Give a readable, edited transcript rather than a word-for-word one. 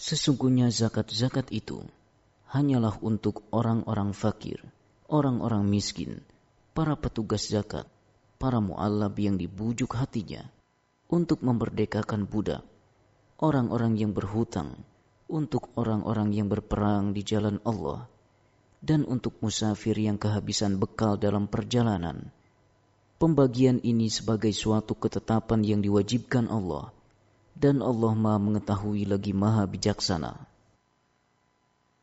Sesungguhnya zakat-zakat itu hanyalah untuk orang-orang fakir, orang-orang miskin, para petugas zakat, para mu'allab yang dibujuk hatinya, untuk memerdekakan budak, orang-orang yang berhutang, untuk orang-orang yang berperang di jalan Allah, dan untuk musafir yang kehabisan bekal dalam perjalanan. Pembagian ini sebagai suatu ketetapan yang diwajibkan Allah, dan Allah Maha mengetahui lagi Maha bijaksana.